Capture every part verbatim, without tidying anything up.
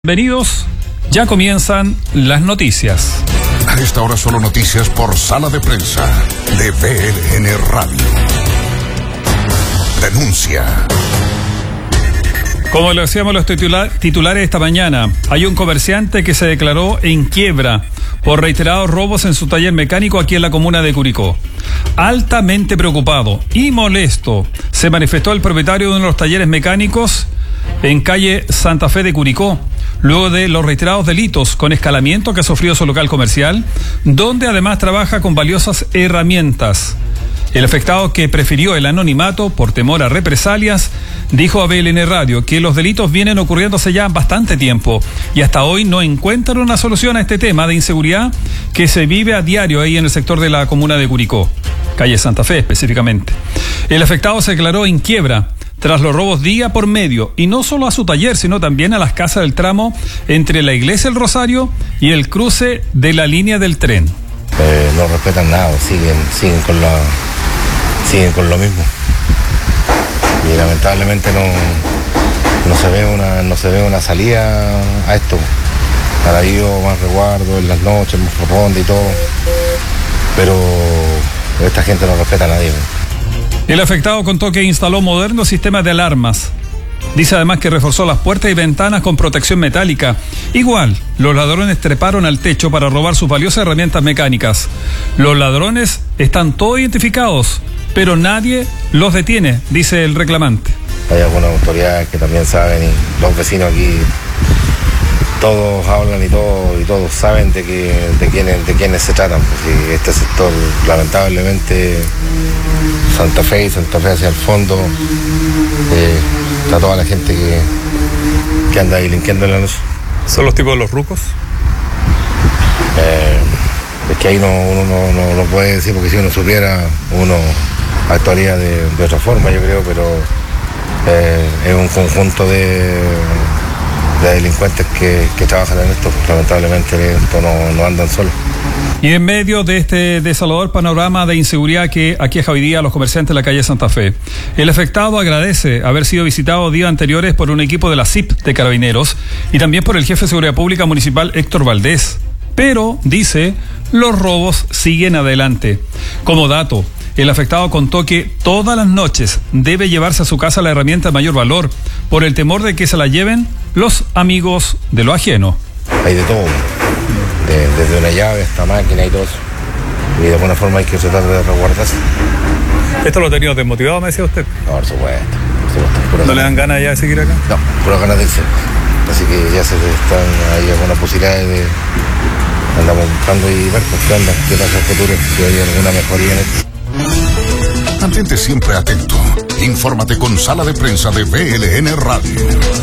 Bienvenidos, ya comienzan las noticias. A esta hora solo noticias por Sala de Prensa de V L N Radio. Denuncia. Como le decíamos los titular, titulares esta mañana, hay un comerciante que se declaró en quiebra por reiterados robos en su taller mecánico aquí en la comuna de Curicó. Altamente preocupado y molesto se manifestó el propietario de uno de los talleres mecánicos en calle Santa Fe de Curicó, luego de los reiterados delitos con escalamiento que ha sufrido su local comercial, donde además trabaja con valiosas herramientas. El afectado, que prefirió el anonimato por temor a represalias, dijo a V L N Radio que los delitos vienen ocurriéndose ya bastante tiempo y hasta hoy no encuentran una solución a este tema de inseguridad que se vive a diario ahí en el sector de la comuna de Curicó, calle Santa Fe específicamente. El afectado se declaró en quiebra tras los robos día por medio, y no solo a su taller, sino también a las casas del tramo entre la iglesia El Rosario y el cruce de la línea del tren. Eh, no respetan nada, siguen, siguen con la, siguen con lo mismo. Y lamentablemente no, no se ve una, no se ve una salida a esto. Para ellos más resguardo en las noches, más ronda y todo. Pero esta gente no respeta a nadie. El afectado contó que instaló modernos sistemas de alarmas. Dice además que reforzó las puertas y ventanas con protección metálica. Igual, los ladrones treparon al techo para robar sus valiosas herramientas mecánicas. Los ladrones están todos identificados, pero nadie los detiene, dice el reclamante. Hay algunas autoridades que también saben, y los vecinos aquí todos hablan y todos y todos saben de que de quiénes de quiénes se tratan, porque este sector lamentablemente Santa Fe y Santa Fe hacia el fondo eh, está toda la gente que, que anda ahí delinquiendo en la noche. ¿Son los tipos de los rucos? Eh, es que ahí no, uno no, no, no puede decir, porque si uno supiera uno actuaría de, de otra forma, yo creo, pero eh, es un conjunto de de delincuentes que, que trabajan en esto. Lamentablemente esto no, no andan solos. Y en medio de este desolador panorama de inseguridad que aqueja hoy día a los comerciantes de la calle Santa Fe, el afectado agradece haber sido visitado días anteriores por un equipo de la C I P de Carabineros y también por el jefe de Seguridad Pública Municipal Héctor Valdés. Pero, dice, los robos siguen adelante. Como dato, el afectado contó que todas las noches debe llevarse a su casa la herramienta de mayor valor por el temor de que se la lleven los amigos de lo ajeno. Hay de todo, de, desde una llave hasta máquina y todo eso. Y de alguna forma hay que tratar de resguardarse. ¿Esto lo ha tenido desmotivado, me decía usted? No, por supuesto. Por supuesto. ¿No ganas. ¿Le dan ganas ya de seguir acá? No, puras ganas de irse. Así que ya se están ahí algunas posibilidades de... Andamos buscando y ver pues, qué onda, qué pasa en el futuro, si hay alguna mejoría en esto. Mantente siempre atento. Infórmate con Sala de Prensa de V L N Radio.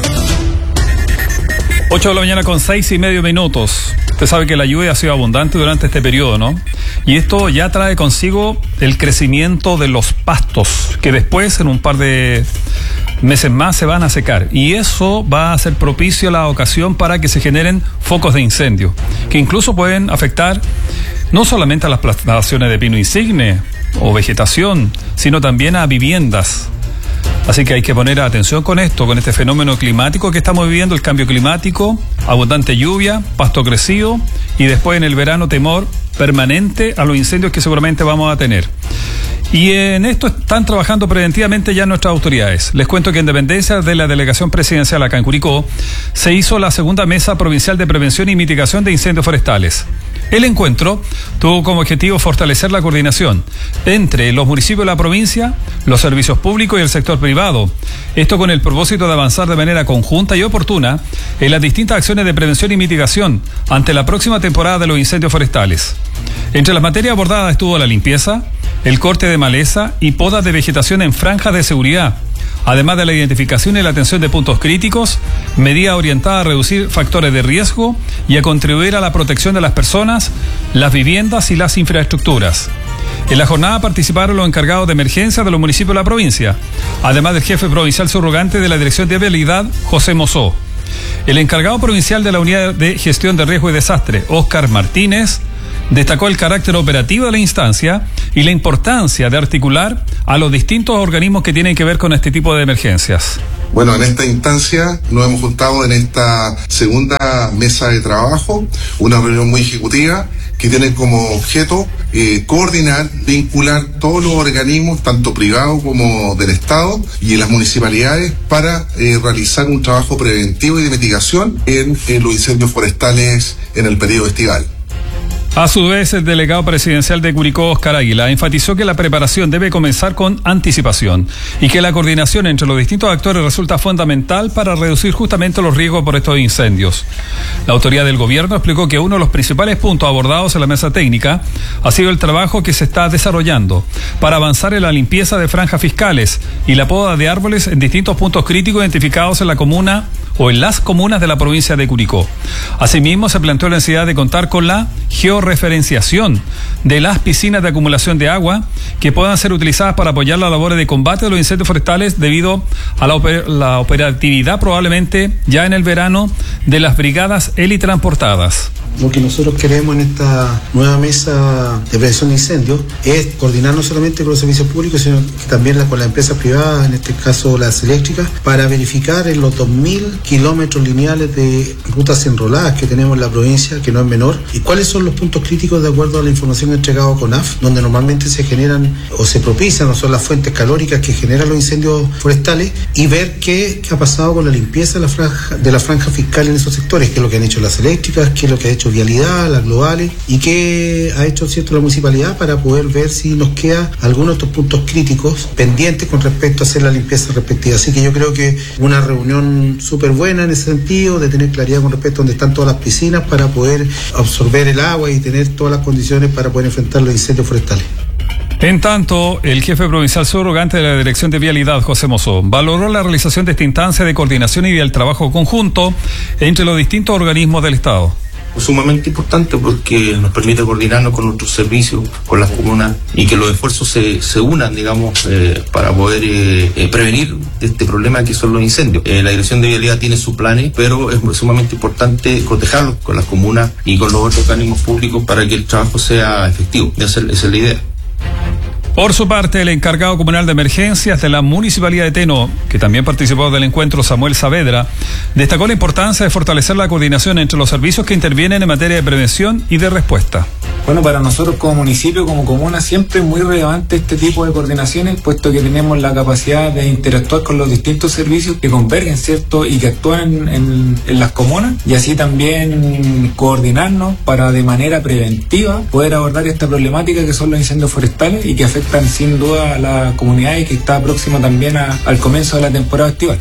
ocho de la mañana con seis y medio minutos. Usted sabe que la lluvia ha sido abundante durante este periodo, ¿no? Y esto ya trae consigo el crecimiento de los pastos, que después, en un par de meses más, se van a secar. Y eso va a ser propicio a la ocasión para que se generen focos de incendio, que incluso pueden afectar no solamente a las plantaciones de pino insigne o vegetación, sino también a viviendas. Así que hay que poner atención con esto, con este fenómeno climático que estamos viviendo, el cambio climático, abundante lluvia, pasto crecido y después en el verano temor permanente a los incendios que seguramente vamos a tener. Y en esto están trabajando preventivamente ya nuestras autoridades. Les cuento que en dependencia de la Delegación Presidencial acá en Curicó, se hizo la segunda Mesa Provincial de Prevención y Mitigación de Incendios Forestales. El encuentro tuvo como objetivo fortalecer la coordinación entre los municipios de la provincia, los servicios públicos y el sector privado. Esto con el propósito de avanzar de manera conjunta y oportuna en las distintas acciones de prevención y mitigación ante la próxima temporada de los incendios forestales. Entre las materias abordadas estuvo la limpieza, el corte de maleza y podas de vegetación en franjas de seguridad, además de la identificación y la atención de puntos críticos, medida orientada a reducir factores de riesgo y a contribuir a la protección de las personas, las viviendas y las infraestructuras. En la jornada participaron los encargados de emergencia de los municipios de la provincia, además del jefe provincial subrogante de la Dirección de Vialidad, José Mozó. El encargado provincial de la Unidad de Gestión de Riesgo y Desastre, Óscar Martínez, destacó el carácter operativo de la instancia y la importancia de articular a los distintos organismos que tienen que ver con este tipo de emergencias. Bueno, en esta instancia nos hemos juntado en esta segunda mesa de trabajo, una reunión muy ejecutiva que tiene como objeto eh, coordinar, vincular todos los organismos, tanto privados como del Estado y en las municipalidades, para eh, realizar un trabajo preventivo y de mitigación en, en los incendios forestales en el periodo estival. A su vez, el delegado presidencial de Curicó, Oscar Águila, enfatizó que la preparación debe comenzar con anticipación y que la coordinación entre los distintos actores resulta fundamental para reducir justamente los riesgos por estos incendios. La autoridad del gobierno explicó que uno de los principales puntos abordados en la mesa técnica ha sido el trabajo que se está desarrollando para avanzar en la limpieza de franjas fiscales y la poda de árboles en distintos puntos críticos identificados en la comuna o en las comunas de la provincia de Curicó. Asimismo, se planteó la necesidad de contar con la georreferenciación de las piscinas de acumulación de agua que puedan ser utilizadas para apoyar las labores de combate de los incendios forestales debido a la, oper- la operatividad probablemente ya en el verano de las brigadas helitransportadas. Lo que nosotros queremos en esta nueva mesa de prevención de incendios es coordinar no solamente con los servicios públicos, sino que también con las empresas privadas, en este caso las eléctricas, para verificar en los dos mil kilómetros lineales de rutas enroladas que tenemos en la provincia, que no es menor, y cuáles son los puntos críticos de acuerdo a la información entregada con A F, donde normalmente se generan o se propician o son las fuentes calóricas que generan los incendios forestales, y ver qué, qué ha pasado con la limpieza de la franja, de la franja fiscal en esos sectores, qué es lo que han hecho las eléctricas, qué es lo que ha hecho Vialidad, las globales, y qué ha hecho cierto la municipalidad para poder ver si nos queda algunos de estos puntos críticos pendientes con respecto a hacer la limpieza respectiva. Así que yo creo que una reunión súper buena en ese sentido, de tener claridad con respecto a dónde están todas las piscinas para poder absorber el agua y tener todas las condiciones para poder enfrentar los incendios forestales. En tanto, el jefe provincial subrogante de la Dirección de Vialidad, José Mozo, valoró la realización de esta instancia de coordinación y del trabajo conjunto entre los distintos organismos del Estado. Sumamente importante porque nos permite coordinarnos con nuestros servicios, con las comunas, y que los esfuerzos se, se unan, digamos, eh, para poder eh, eh, prevenir este problema que son los incendios. Eh, la Dirección de Vialidad tiene sus planes, pero es sumamente importante cotejarlos con las comunas y con los otros organismos públicos para que el trabajo sea efectivo. Esa es la idea. Por su parte, el encargado comunal de emergencias de la Municipalidad de Teno, que también participó del encuentro, Samuel Saavedra, destacó la importancia de fortalecer la coordinación entre los servicios que intervienen en materia de prevención y de respuesta. Bueno, para nosotros como municipio, como comuna, siempre es muy relevante este tipo de coordinaciones, puesto que tenemos la capacidad de interactuar con los distintos servicios que convergen, ¿cierto?, y que actúan en, en las comunas, y así también coordinarnos para de manera preventiva poder abordar esta problemática que son los incendios forestales y que afectan sin duda a la comunidad y que está próxima también a, al comienzo de la temporada estival.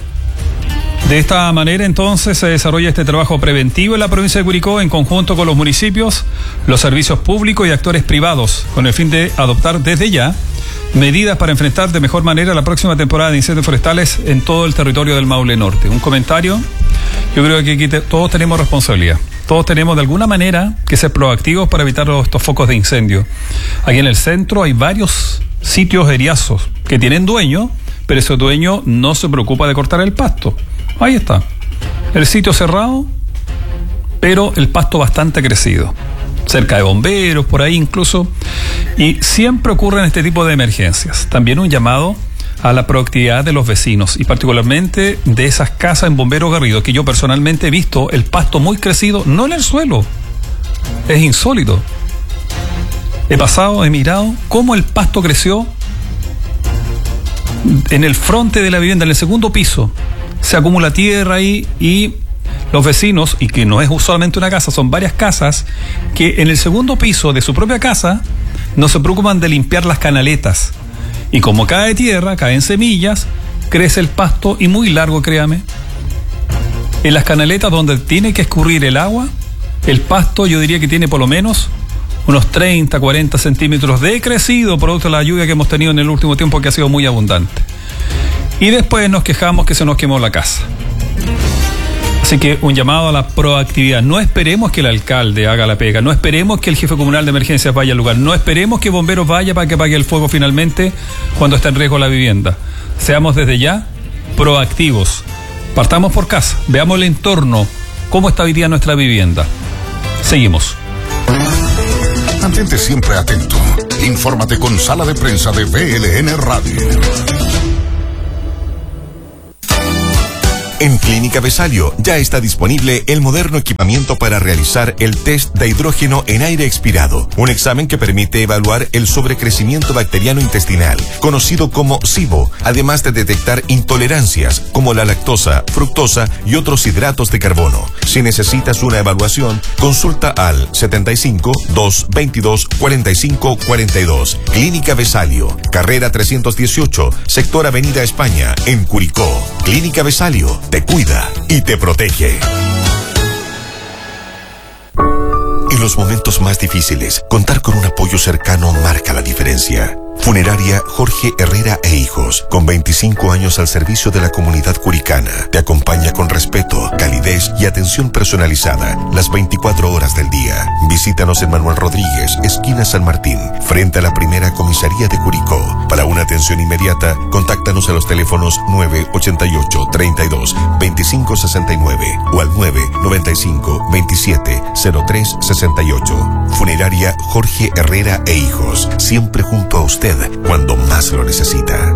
De esta manera, entonces, se desarrolla este trabajo preventivo en la provincia de Curicó en conjunto con los municipios, los servicios públicos y actores privados, con el fin de adoptar desde ya medidas para enfrentar de mejor manera la próxima temporada de incendios forestales en todo el territorio del Maule Norte. Un comentario: yo creo que aquí te, todos tenemos responsabilidad. Todos tenemos de alguna manera que ser proactivos para evitar los, estos focos de incendio. Aquí en el centro hay varios sitios eriazos que tienen dueño, pero ese dueño no se preocupa de cortar el pasto. Ahí está. El sitio cerrado, pero el pasto bastante crecido. Cerca de bomberos, por ahí incluso. Y siempre ocurren este tipo de emergencias. También un llamado a la proactividad de los vecinos y particularmente de esas casas en Bombero Garrido, que yo personalmente he visto el pasto muy crecido, no en el suelo. Es insólito. He pasado, he mirado cómo el pasto creció en el frente de la vivienda, en el segundo piso. Se acumula tierra ahí y los vecinos, y que no es usualmente una casa, son varias casas, que en el segundo piso de su propia casa no se preocupan de limpiar las canaletas. Y como cae tierra, caen semillas, crece el pasto y muy largo, créame. En las canaletas donde tiene que escurrir el agua, el pasto yo diría que tiene por lo menos unos treinta, cuarenta centímetros de crecido, producto de la lluvia que hemos tenido en el último tiempo, que ha sido muy abundante. Y después nos quejamos que se nos quemó la casa. Así que un llamado a la proactividad. No esperemos que el alcalde haga la pega, no esperemos que el jefe comunal de emergencias vaya al lugar, no esperemos que bomberos vaya para que apague el fuego finalmente cuando está en riesgo la vivienda. Seamos desde ya proactivos. Partamos por casa, veamos el entorno, cómo está hoy día nuestra vivienda. Seguimos. Mantente siempre atento. Infórmate con Sala de Prensa de V L N Radio. En Clínica Besalio ya está disponible el moderno equipamiento para realizar el test de hidrógeno en aire expirado, un examen que permite evaluar el sobrecrecimiento bacteriano intestinal, conocido como SIBO, además de detectar intolerancias como la lactosa, fructosa y otros hidratos de carbono. Si necesitas una evaluación, consulta al setenta y cinco, doscientos veintidós, cuarenta y cinco cuarenta y dos. Clínica Besalio, carrera trescientos dieciocho, sector Avenida España, en Curicó. Clínica Besalio te cuida y te protege. En los momentos más difíciles, contar con un apoyo cercano marca la diferencia. Funeraria Jorge Herrera e Hijos, con veinticinco años al servicio de la comunidad curicana, te acompaña con respeto, calidez y atención personalizada las veinticuatro horas del día. Visítanos en Manuel Rodríguez, esquina San Martín, frente a la primera comisaría de Curicó. Para una atención inmediata, contáctanos a los teléfonos nueve ochenta y ocho, treinta y dos, veinticinco sesenta y nueve o al nueve noventa y cinco, veintisiete, cero tres sesenta y ocho. Funeraria Jorge Herrera e Hijos, siempre junto a usted cuando más lo necesita.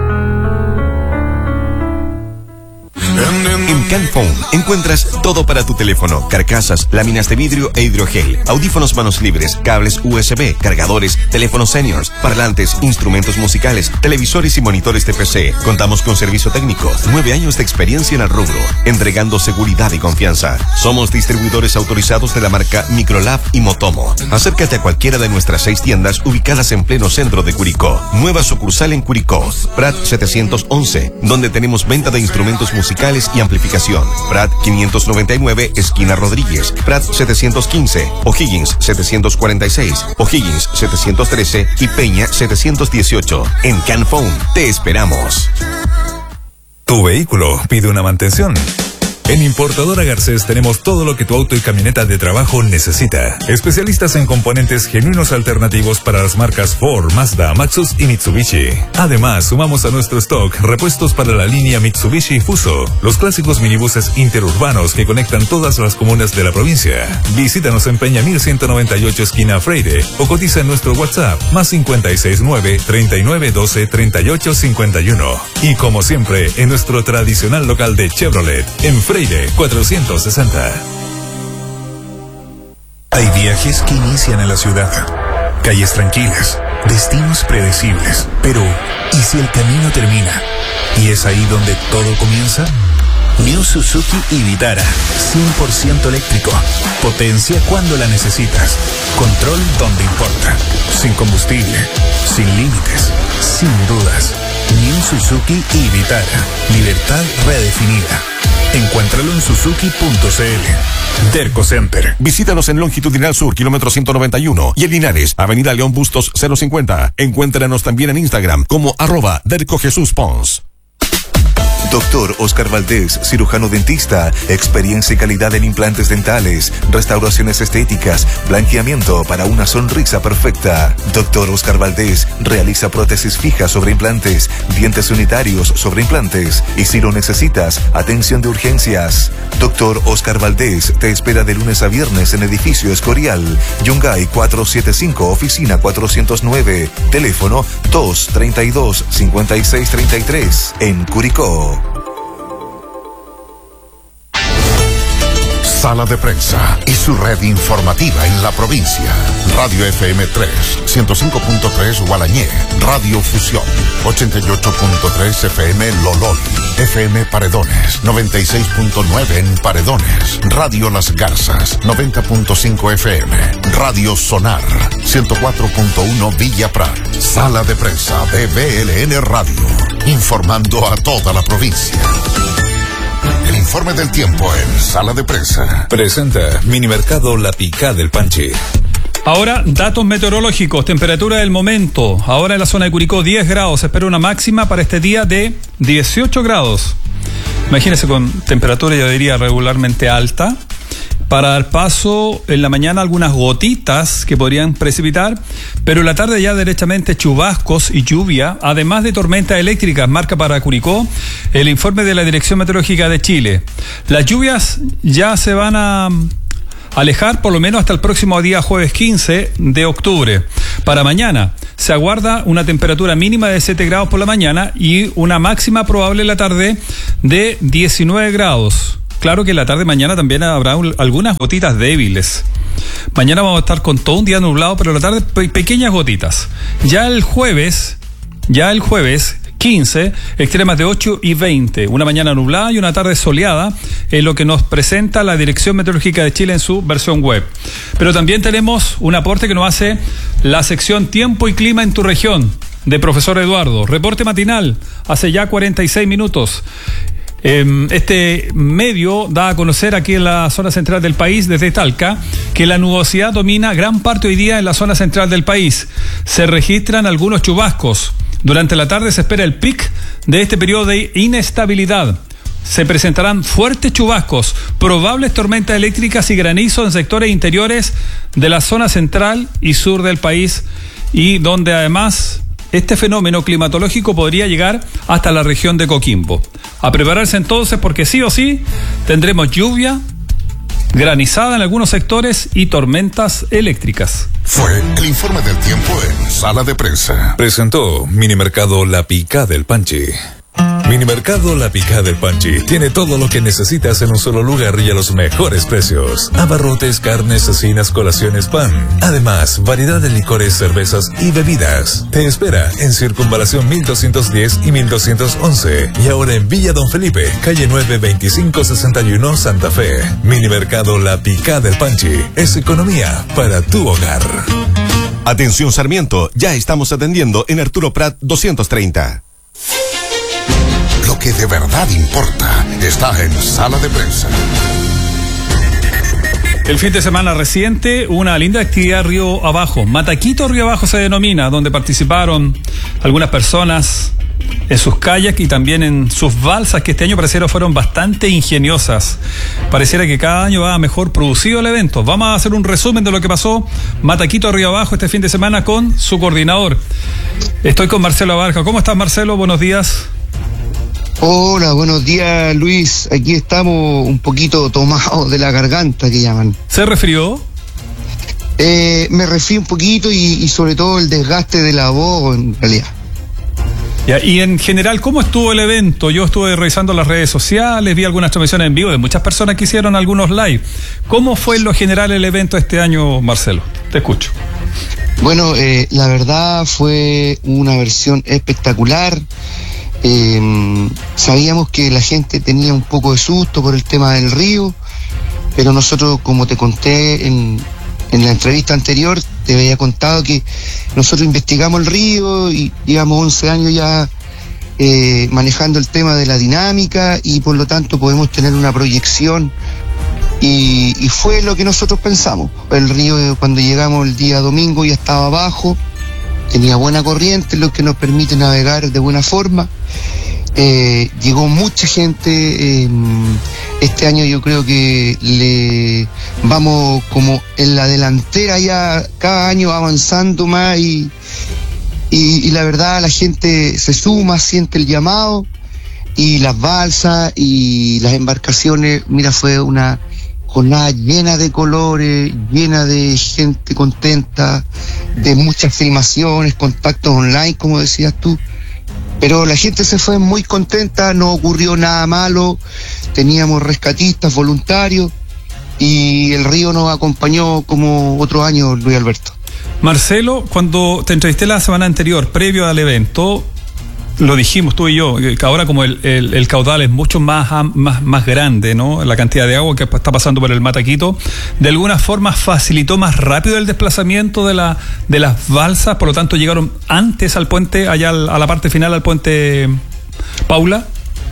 En Canphone encuentras todo para tu teléfono: carcasas, láminas de vidrio e hidrogel, audífonos manos libres, cables U S B, cargadores, teléfonos seniors, parlantes, instrumentos musicales, televisores y monitores de P C. Contamos con servicio técnico, nueve años de experiencia en el rubro, entregando seguridad y confianza. Somos distribuidores autorizados de la marca Microlab y Motomo. Acércate a cualquiera de nuestras seis tiendas ubicadas en pleno centro de Curicó. Nueva sucursal en Curicó, Prat setecientos once, donde tenemos venta de instrumentos musicales y amplificación. Prat quinientos noventa y nueve, esquina Rodríguez. Prat setecientos quince, O'Higgins setecientos cuarenta y seis, O'Higgins setecientos trece y Peña setecientos dieciocho. En Canphone te esperamos. Tu vehículo pide una mantención. En Importadora Garcés tenemos todo lo que tu auto y camioneta de trabajo necesita. Especialistas en componentes genuinos alternativos para las marcas Ford, Mazda, Maxus y Mitsubishi. Además, sumamos a nuestro stock repuestos para la línea Mitsubishi Fuso, los clásicos minibuses interurbanos que conectan todas las comunas de la provincia. Visítanos en Peña mil ciento noventa y ocho, esquina Freire, o cotiza en nuestro WhatsApp más cincuenta y seis nueve, treinta y nueve doce, treinta y ocho cincuenta y uno. Y como siempre, en nuestro tradicional local de Chevrolet, en Freire cuatrocientos sesenta. Hay viajes que inician en la ciudad, calles tranquilas, destinos predecibles. Pero, ¿y si el camino termina? ¿Y es ahí donde todo comienza? New Suzuki y Vitara, cien por ciento eléctrico. Potencia cuando la necesitas. Control donde importa. Sin combustible, sin límites, sin dudas. New Suzuki y Vitara. Libertad redefinida. Encuéntralo en suzuki punto c l. Derco Center. Visítanos en Longitudinal Sur, kilómetro ciento noventa y uno, y en Linares, Avenida León Bustos cero cincuenta. Encuéntranos también en Instagram como arroba Derco Jesús Pons. Doctor Oscar Valdés, cirujano dentista, experiencia y calidad en implantes dentales, restauraciones estéticas, blanqueamiento para una sonrisa perfecta. Doctor Oscar Valdés realiza prótesis fijas sobre implantes, dientes unitarios sobre implantes y si lo necesitas, atención de urgencias. Doctor Oscar Valdés te espera de lunes a viernes en edificio Escorial, Yungay cuatrocientos setenta y cinco, oficina cuatrocientos nueve, teléfono dos treinta y dos, cincuenta y seis treinta y tres, en Curicó. Sala de Prensa y su red informativa en la provincia. Radio F M tres, ciento cinco punto tres Gualañé. Radio Fusión, ochenta y ocho punto tres F M Lolol. F M Paredones, noventa y seis punto nueve en Paredones. Radio Las Garzas, noventa punto cinco F M. Radio Sonar, ciento cuatro punto uno Villa Prat. Sala de Prensa de B L N Radio, informando a toda la provincia. El informe del tiempo en Sala de Prensa. Presenta Minimercado La Picá del Panchi. Ahora, datos meteorológicos, temperatura del momento. Ahora en la zona de Curicó, diez grados. Se espera una máxima para este día de dieciocho grados. Imagínense con temperatura, yo diría, regularmente alta. Para dar paso en la mañana algunas gotitas que podrían precipitar, pero en la tarde ya derechamente chubascos y lluvia, además de tormentas eléctricas, marca para Curicó el informe de la Dirección Meteorológica de Chile. Las lluvias ya se van a alejar por lo menos hasta el próximo día jueves quince de octubre. Para mañana se aguarda una temperatura mínima de siete grados por la mañana y una máxima probable en la tarde de diecinueve grados. Claro que en la tarde mañana también habrá un, algunas gotitas débiles. Mañana vamos a estar con todo un día nublado, pero en la tarde pe- pequeñas gotitas. Ya el jueves, ya el jueves quince, extremas de ocho y veinte, una mañana nublada y una tarde soleada, es lo que nos presenta la Dirección Meteorológica de Chile en su versión web. Pero también tenemos un aporte que nos hace la sección Tiempo y Clima en tu región, de profesor Eduardo. Reporte matinal, hace ya cuarenta y seis minutos. Este medio da a conocer aquí en la zona central del país, desde Talca, que la nubosidad domina gran parte hoy día en la zona central del país. Se registran algunos chubascos. Durante la tarde se espera el pic de este periodo de inestabilidad. Se presentarán fuertes chubascos, probables tormentas eléctricas y granizo en sectores interiores de la zona central y sur del país, y donde además este fenómeno climatológico podría llegar hasta la región de Coquimbo. A prepararse entonces, porque sí o sí tendremos lluvia, granizada en algunos sectores y tormentas eléctricas. Fue el informe del tiempo en Sala de Prensa. Presentó Minimercado La Picá del Panchi. Minimercado La Picá del Panchi tiene todo lo que necesitas en un solo lugar y a los mejores precios. Abarrotes, carnes, cecinas, colaciones, pan. Además, variedad de licores, cervezas y bebidas. Te espera en Circunvalación mil doscientos diez y mil doscientos once. Y ahora en Villa Don Felipe, calle nueve veinticinco sesenta y uno, Santa Fe. Minimercado La Picá del Panchi es economía para tu hogar. Atención Sarmiento, ya estamos atendiendo en Arturo Prat doscientos treinta. Lo que de verdad importa está en Sala de Prensa. El fin de semana reciente, una linda actividad río abajo, Mataquito río abajo se denomina, donde participaron algunas personas en sus kayaks y también en sus balsas, que este año parecieron fueron bastante ingeniosas. Pareciera que cada año va mejor producido el evento. Vamos a hacer un resumen de lo que pasó Mataquito río abajo este fin de semana con su coordinador. Estoy con Marcelo Abarca. ¿Cómo estás, Marcelo? Buenos días. Hola, buenos días, Luis. Aquí estamos un poquito tomados de la garganta, que llaman. ¿Se resfrió? Eh, me resfrié un poquito y, y sobre todo el desgaste de la voz, en realidad. Ya, y en general, ¿cómo estuvo el evento? Yo estuve revisando las redes sociales, vi algunas transmisiones en vivo de muchas personas que hicieron algunos live. ¿Cómo fue en lo general el evento este año, Marcelo? Te escucho. Bueno, eh, la verdad fue una versión espectacular. Eh, sabíamos que la gente tenía un poco de susto por el tema del río, pero nosotros, como te conté en, en la entrevista anterior, te había contado que nosotros investigamos el río y llevamos once años ya eh, manejando el tema de la dinámica, y por lo tanto podemos tener una proyección, y, y fue lo que nosotros pensamos. El río, cuando llegamos el día domingo, ya estaba abajo, tenía buena corriente, lo que nos permite navegar de buena forma. Eh, llegó mucha gente. Eh, este año yo creo que le vamos como en la delantera, ya cada año avanzando más, y, y, y la verdad la gente se suma, siente el llamado, y las balsas y las embarcaciones. Mira, fue una jornada llena de colores, llena de gente contenta, de muchas filmaciones, contactos online, como decías tú. Pero la gente se fue muy contenta, no ocurrió nada malo, teníamos rescatistas, voluntarios, y el río nos acompañó como otro año, Luis Alberto. Marcelo, cuando te entrevisté la semana anterior, previo al evento, lo dijimos tú y yo, que ahora como el, el, el caudal es mucho más, más, más grande, ¿no? La cantidad de agua que está pasando por el Mataquito, de alguna forma facilitó más rápido el desplazamiento de la de las balsas, por lo tanto llegaron antes al puente, allá a la parte final, al puente Paula.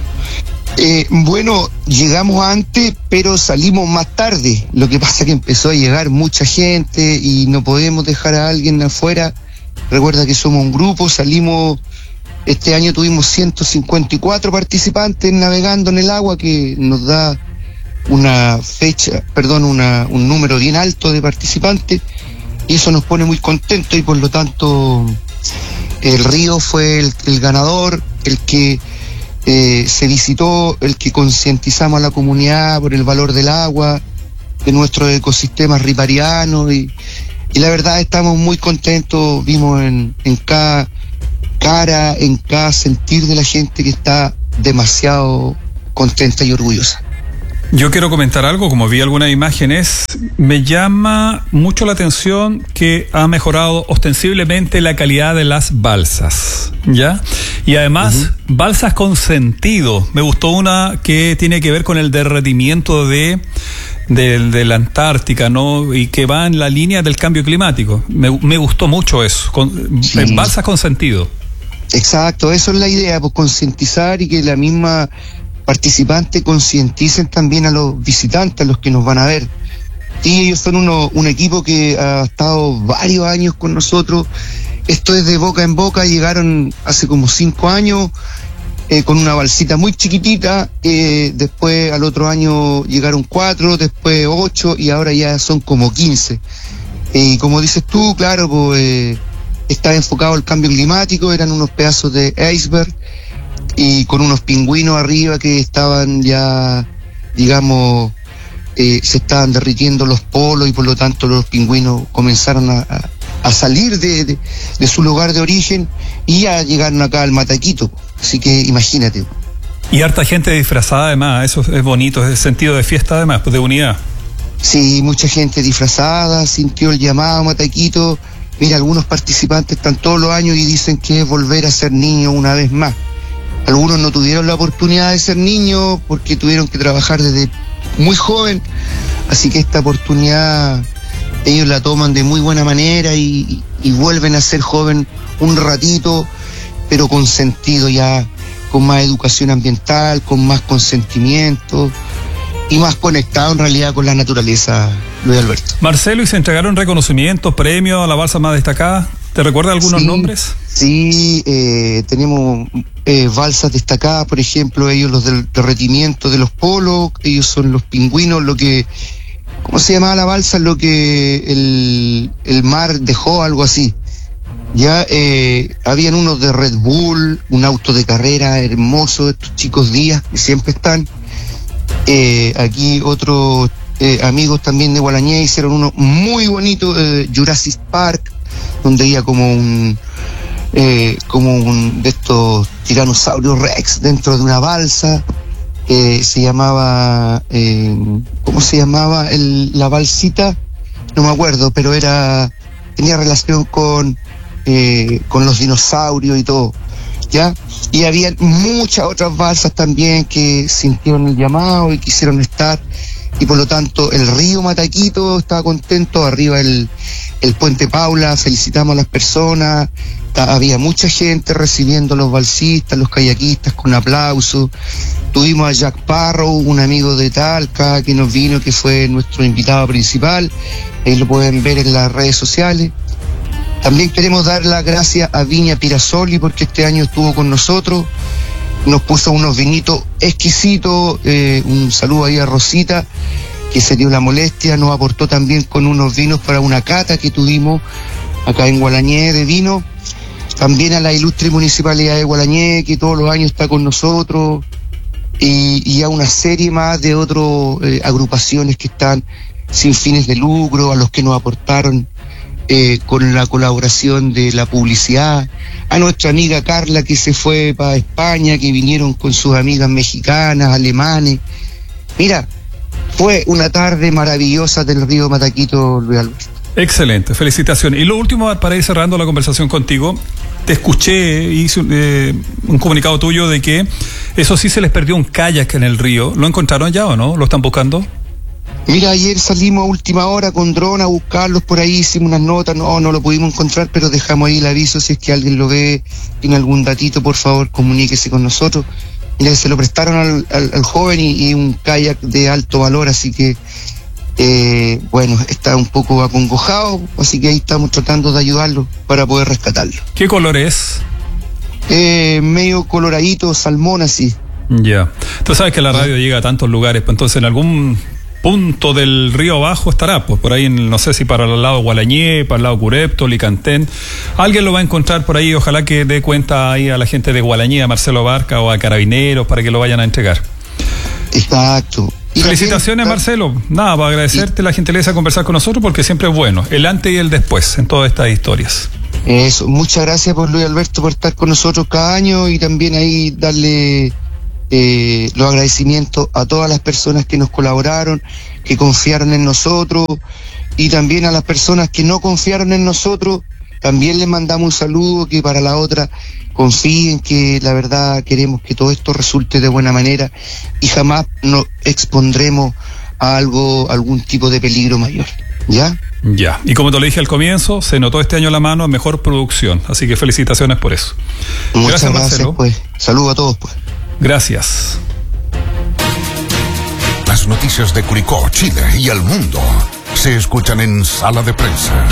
Eh, bueno, llegamos antes, pero salimos más tarde. Lo que pasa es que empezó a llegar mucha gente y no podemos dejar a alguien afuera. Recuerda que somos un grupo, salimos. Este año tuvimos ciento cincuenta y cuatro participantes navegando en el agua, que nos da una fecha, perdón, una, un número bien alto de participantes, y eso nos pone muy contentos, y por lo tanto el río fue el, el ganador, el que eh, se visitó, el que concientizamos a la comunidad por el valor del agua, de nuestros ecosistemas riparianos, y, y la verdad estamos muy contentos, vimos en, en cada cara, en cada sentir de la gente que está demasiado contenta y orgullosa. Yo quiero comentar algo, como vi algunas imágenes, me llama mucho la atención que ha mejorado ostensiblemente la calidad de las balsas, ¿ya? Y además, uh-huh. balsas con sentido. Me gustó una que tiene que ver con el derretimiento de, de, de la Antártica, ¿no? Y que va en la línea del cambio climático. Me, me gustó mucho eso, con, sí. balsas con sentido. Exacto, eso es la idea, pues concientizar y que la misma participantes concienticen también a los visitantes, a los que nos van a ver. Y ellos son uno, un equipo que ha estado varios años con nosotros. Esto es de boca en boca, llegaron hace como cinco años eh, con una balsita muy chiquitita, eh, después al otro año llegaron cuatro, después ocho y ahora ya son como quince. Y eh, como dices tú, claro, pues eh, está enfocado al cambio climático, eran unos pedazos de iceberg y con unos pingüinos arriba que estaban ya, digamos, eh, se estaban derritiendo los polos y por lo tanto los pingüinos comenzaron a, a, a salir de, de, de su lugar de origen y ya llegaron acá al Mataquito. Así que imagínate. Y harta gente disfrazada además, eso es bonito, es el sentido de fiesta además, pues de unidad. Sí, mucha gente disfrazada, sintió el llamado Mataquito. Mira, algunos participantes están todos los años y dicen que es volver a ser niños una vez más. Algunos no tuvieron la oportunidad de ser niños porque tuvieron que trabajar desde muy joven, así que esta oportunidad ellos la toman de muy buena manera y, y vuelven a ser joven un ratito, pero con sentido ya, con más educación ambiental, con más consentimiento y más conectado en realidad con la naturaleza, Luis Alberto. Marcelo, ¿y se entregaron reconocimientos, premios a la balsa más destacada? ¿Te recuerda algunos sí, nombres? Sí, eh, tenemos eh, balsas destacadas, por ejemplo, ellos los del derretimiento de los polos, ellos son los pingüinos, lo que, ¿cómo se llamaba la balsa? Lo que el, el mar dejó, algo así. Ya eh, habían unos de Red Bull, un auto de carrera hermoso, estos chicos Díaz, que siempre están. Eh, aquí otros eh, amigos también de Gualañé hicieron uno muy bonito, eh, Jurassic Park, donde había como un eh, como un de estos tiranosaurios Rex dentro de una balsa. Eh, se llamaba eh, ¿cómo se llamaba el, la balsita? No me acuerdo, pero era tenía relación con eh, con los dinosaurios y todo, ¿ya? Y había muchas otras balsas también que sintieron el llamado y quisieron estar, y por lo tanto el río Mataquito estaba contento, arriba el, el puente Paula, felicitamos a las personas, había mucha gente recibiendo a los balsistas, los kayakistas con aplausos. Tuvimos a Jack Parrow, un amigo de Talca que nos vino, que fue nuestro invitado principal, ahí lo pueden ver en las redes sociales. También queremos dar las gracias a Viña Pirasoli porque este año estuvo con nosotros, nos puso unos vinitos exquisitos, eh, un saludo ahí a Rosita, que se dio la molestia, nos aportó también con unos vinos para una cata que tuvimos acá en Gualañé de vino. También a la ilustre Municipalidad de Gualañé, que todos los años está con nosotros, y, y a una serie más de otras eh, agrupaciones que están sin fines de lucro, a los que nos aportaron Eh, con la colaboración de la publicidad, a nuestra amiga Carla que se fue para España, que vinieron con sus amigas mexicanas, alemanes. Mira, fue una tarde maravillosa del río Mataquito, Luis Alberto. Excelente, felicitaciones. Y lo último, para ir cerrando la conversación contigo, te escuché, hice eh, un comunicado tuyo de que eso sí se les perdió un kayak en el río. ¿Lo encontraron ya o no? ¿Lo están buscando? Mira, ayer salimos a última hora con dron a buscarlos por ahí, hicimos unas notas, no, no lo pudimos encontrar, pero dejamos ahí el aviso, si es que alguien lo ve, tiene algún datito, por favor, comuníquese con nosotros. Mira, se lo prestaron al, al, al joven y, y un kayak de alto valor, así que, eh, bueno, está un poco acongojado, así que ahí estamos tratando de ayudarlo para poder rescatarlo. ¿Qué color es? Eh, medio coloradito, salmón así. Ya. Tú sabes que la radio llega a tantos lugares, pues entonces en algún punto del río abajo estará, pues por ahí, en, no sé si para el lado de Gualañé, para el lado de Curepto, Licantén, alguien lo va a encontrar por ahí, ojalá que dé cuenta ahí a la gente de Gualañé, a Marcelo Barca o a Carabineros para que lo vayan a entregar. Exacto, Y felicitaciones, también, Marcelo. Nada, para agradecerte y, la gentileza de conversar con nosotros, porque siempre es bueno, el antes y el después en todas estas historias. Eso, muchas gracias por Luis Alberto por estar con nosotros cada año y también ahí darle eh, los agradecimientos a todas las personas que nos colaboraron, que confiaron en nosotros, y también a las personas que no confiaron en nosotros, también les mandamos un saludo, que para la otra confíen, que la verdad queremos que todo esto resulte de buena manera y jamás nos expondremos a algo, algún tipo de peligro mayor. ¿Ya? Ya. Y como te lo dije al comienzo, se notó este año la mano mejor producción. Así que felicitaciones por eso. Muchas gracias, gracias pues. Saludos a todos, pues. Gracias. Las noticias de Curicó, Chile y el mundo se escuchan en Sala de Prensa.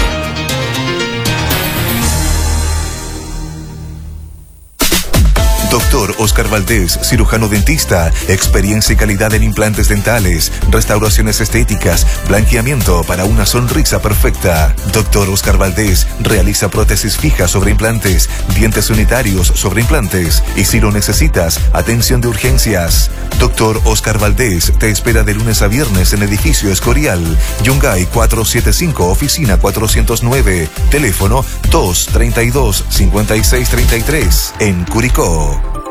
Doctor Oscar Valdés, cirujano dentista, experiencia y calidad en implantes dentales, restauraciones estéticas, blanqueamiento para una sonrisa perfecta. Doctor Oscar Valdés realiza prótesis fijas sobre implantes, dientes unitarios sobre implantes y si lo necesitas, atención de urgencias. Doctor Oscar Valdés te espera de lunes a viernes en edificio Escorial, Yungay cuatrocientos setenta y cinco, oficina cuatrocientos nueve, teléfono dos treinta y dos, cincuenta y seis treinta y tres, en Curicó.